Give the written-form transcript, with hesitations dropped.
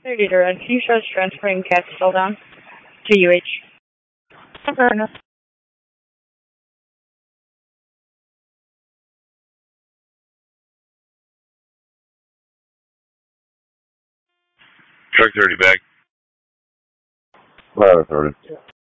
30 to run. Can you show us transferring Catskill down to UH? Fair enough. Truck 30 back. Ladder 30.